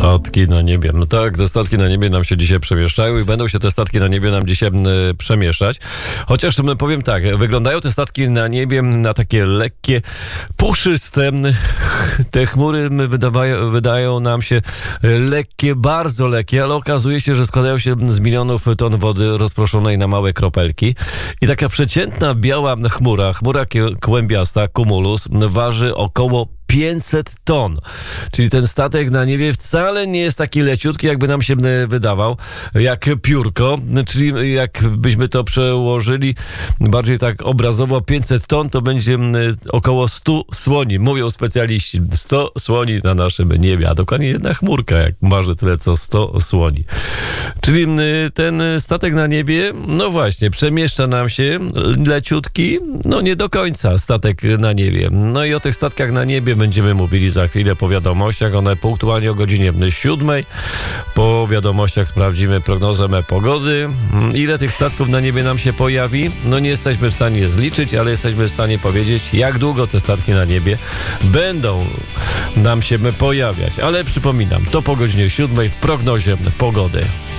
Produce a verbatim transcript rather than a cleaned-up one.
Statki na niebie. No tak, te statki na niebie nam się dzisiaj przemieszczają i będą się te statki na niebie nam dzisiaj y, przemieszczać. Chociaż y, powiem tak, wyglądają te statki na niebie na takie lekkie, puszyste. Te chmury wydawają, wydają nam się lekkie, bardzo lekkie, ale okazuje się, że składają się z milionów ton wody rozproszonej na małe kropelki. I taka przeciętna biała chmura, chmura kłębiasta, cumulus, waży około pięćset ton. Czyli ten statek na niebie wcale nie jest taki leciutki, jakby nam się wydawał, jak piórko. Czyli jakbyśmy to przełożyli bardziej tak obrazowo, pięćset ton to będzie około stu słoni. Mówią specjaliści. sto słoni na naszym niebie, a dokładnie jedna chmurka, jak waży tyle co sto słoni. Czyli ten statek na niebie, no właśnie, przemieszcza nam się leciutki, no nie do końca statek na niebie. No i o tych statkach na niebie będziemy mówili za chwilę po wiadomościach. One punktualnie o godzinie siódmej. Po wiadomościach sprawdzimy prognozę pogody. Ile tych statków na niebie nam się pojawi? No nie jesteśmy w stanie zliczyć, ale jesteśmy w stanie powiedzieć, jak długo te statki na niebie będą nam się pojawiać. Ale przypominam, to po godzinie siódmej w prognozie pogody.